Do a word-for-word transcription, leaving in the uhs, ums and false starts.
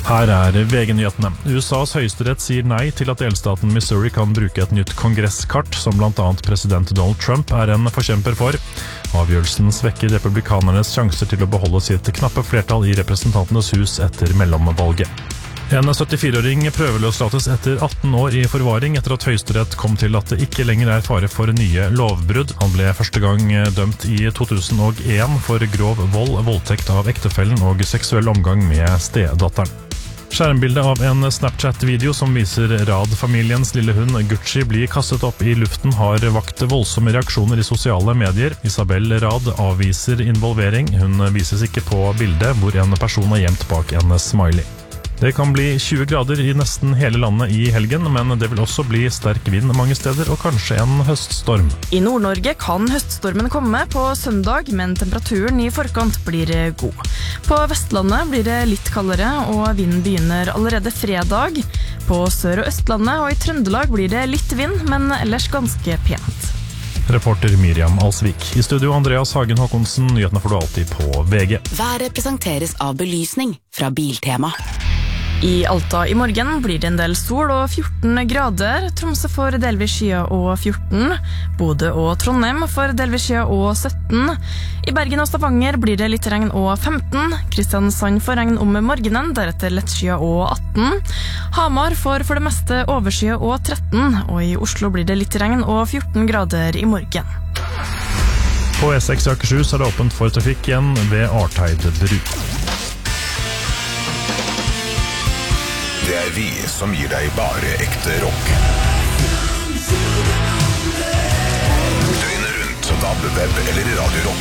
Her er V G-nyhetene. U S A's høyesterett sier nei til at delstaten Missouri kan bruke et nytt kongresskart, som blant annet president Donald Trump er en forkjemper for. Avgjørelsen svekker republikanernes sjanser til å beholde sitt knappe flertall i representantenes hus etter mellomvalget. En syttifire-åring prøveløslates etter atten år i forvaring etter at høyesterett kom til at det ikke lenger er fare for nye lovbrudd. Han ble første gang dømt i to tusen og en for grov vold, voldtekt av ektefellen og seksuell omgang med stedatteren. Skjermbildet av en Snapchat-video som viser Rad-familiens lille hund Gucci bli kastet opp i luften har vakt voldsomme reaksjoner i sosiale medier. Isabel Rad avviser involvering. Hun vises ikke på bildet hvor en person er gjemt bak en smiley. Det kan bli tjue grader i nesten hele landet i helgen, men det vil også bli sterk vind mange steder og kanskje en høststorm. I Nord-Norge kan høststormen komme på søndag, men temperaturen i forkant blir god. På Vestlandet blir det litt kaldere, og vinden begynner allerede fredag. På Sør- og Østlandet og i Trøndelag blir det litt vind, men ellers ganske pent. Reporter Miriam Alsvik. I studio Andreas Hagen Håkonsen, nyhetene får du alltid på V G. Været presenteres av belysning fra Biltema. I Alta i morgen blir det en del sol og fjorten grader. Tromsø får delvis skya og fjorten. Bodø og Trondheim får delvis skya og sytten. I Bergen og Stavanger blir det litt regn og femten. Kristiansand får regn om morgenen, deretter lett skya og atten. Hamar får for det meste overskya og tretten. Og i Oslo blir det litt regn og fjorten grader i morgen. På E seks i Akershus er det åpent for trafikk igjen ved Arteid bru. Det er vi som gir deg bare ekte rock. Døgnet rundt, D A B, web eller Radio Rock.